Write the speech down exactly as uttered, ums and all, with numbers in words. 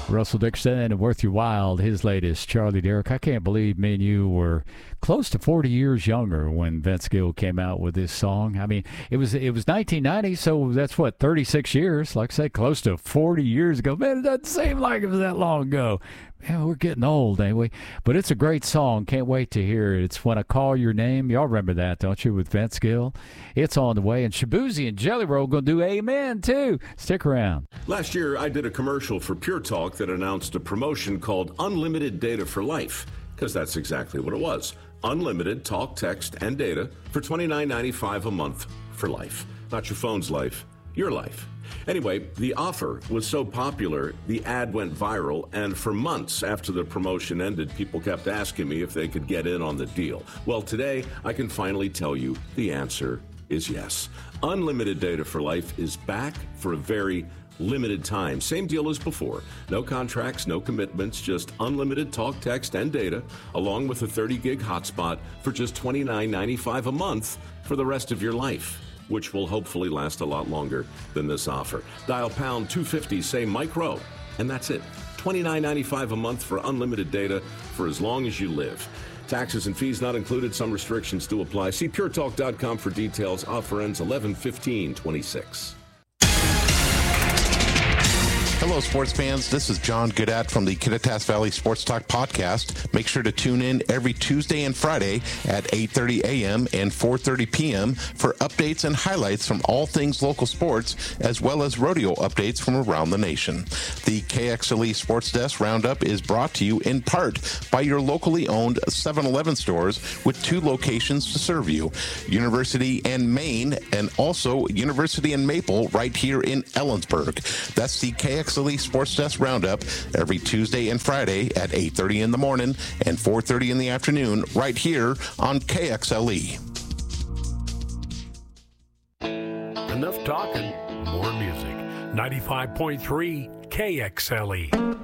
Russell Dixon and Worth Your While, his latest. Charlie Derrick, I can't believe me and you were close to forty years younger when Vince Gill came out with this song. I mean, it was it was nineteen ninety, so that's what, thirty-six years, like I say, close to forty years ago. Man, it doesn't seem like it was that long ago. Man, we're getting old, ain't we? But it's a great song. Can't wait to hear it. It's When I Call Your Name. Y'all remember that, don't you, with Vince Gill? It's on the way. And Shabuzi and Jelly Roll going to do Amen, too. Stick around. Last year, I did a commercial for Pure Talk that announced a promotion called Unlimited Data for Life, because that's exactly what it was. Unlimited talk, text, and data for twenty-nine ninety-five a month for life. Not your phone's life, your life. Anyway, the offer was so popular, the ad went viral, and for months after the promotion ended, people kept asking me if they could get in on the deal. Well, today, I can finally tell you the answer is yes. Unlimited Data for Life is back for a very limited time. Same deal as before. No contracts, no commitments, just unlimited talk, text, and data, along with a thirty gig hotspot for just twenty-nine ninety-five a month for the rest of your life, which will hopefully last a lot longer than this offer. Dial pound two fifty, say micro, and that's it. twenty-nine ninety-five a month for unlimited data for as long as you live. Taxes and fees not included. Some restrictions do apply. See pure talk dot com for details. Offer ends eleven fifteen twenty-six. Hello, sports fans. This is John Goodat from the Kittitas Valley Sports Talk podcast. Make sure to tune in every Tuesday and Friday at eight thirty a.m. and four thirty p.m. for updates and highlights from all things local sports, as well as rodeo updates from around the nation. The K X L E Sports Desk Roundup is brought to you in part by your locally owned seven eleven stores with two locations to serve you, University and Maine, and also University and Maple right here in Ellensburg. That's the K X L E Sports Desk Roundup every Tuesday and Friday at eight thirty in the morning and four thirty in the afternoon right here on K X L E. Enough talking, more music. ninety-five point three K X L E.